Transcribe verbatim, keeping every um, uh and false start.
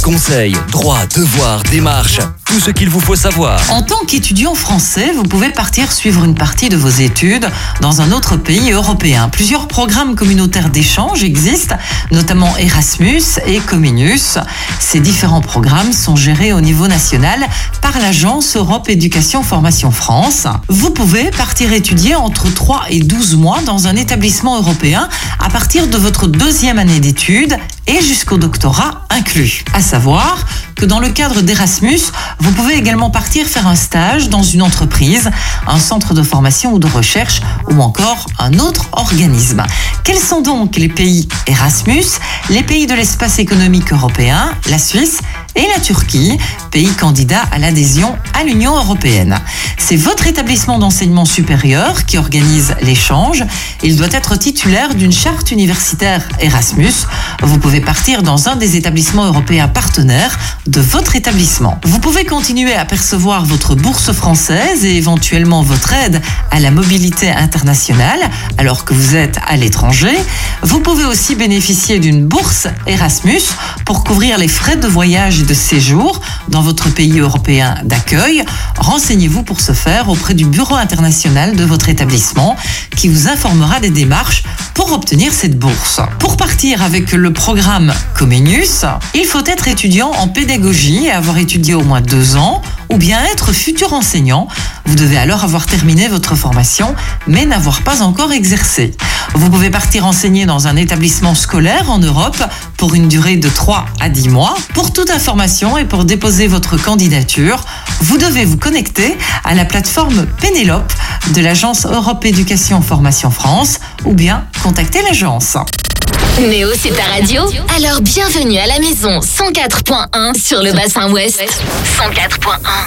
Conseils, droits, devoirs, démarches, tout ce qu'il vous faut savoir. En tant qu'étudiant français, vous pouvez partir suivre une partie de vos études dans un autre pays européen. Plusieurs programmes communautaires d'échange existent, notamment Erasmus et Comenius. Ces différents programmes sont gérés au niveau national par l'agence Europe Éducation Formation France. Vous pouvez partir étudier entre trois et douze mois dans un établissement européen à partir de votre deuxième année d'études et jusqu'au doctorat inclus. À savoir que dans le cadre d'Erasmus, vous pouvez également partir faire un stage dans une entreprise, un centre de formation ou de recherche ou encore un autre organisme. Quels sont donc les pays Erasmus? Les pays de l'espace économique européen, la Suisse et la Turquie, pays candidats à l'adhésion à l'Union européenne. C'est votre établissement d'enseignement supérieur qui organise l'échange. Il doit être titulaire d'une charte universitaire Erasmus. Vous pouvez partir dans un des établissements européens partenaires de votre établissement. Vous pouvez continuer à percevoir votre bourse française et éventuellement votre aide à la mobilité internationale alors que vous êtes à l'étranger. Vous pouvez aussi bénéficier d'une bourse Erasmus pour couvrir les frais de voyage et de séjour dans votre pays européen d'accueil. Renseignez-vous pour ce faire auprès du bureau international de votre établissement qui vous informera des démarches pour obtenir cette bourse. Pour partir avec le programme Comenius, il faut être étudiant en pédagogie et avoir étudié au moins deux ans ou bien être futur enseignant. Vous devez alors avoir terminé votre formation mais n'avoir pas encore exercé. Vous pouvez partir enseigner dans un établissement scolaire en Europe pour une durée de trois à dix mois. Pour toute information et pour déposer votre candidature, vous devez vous connecter à la plateforme Pénélope de l'agence Europe Éducation Formation France ou bien contacter l'agence. Néo, c'est ta radio? Alors bienvenue à la maison cent quatre point un sur le bassin ouest. cent quatre point un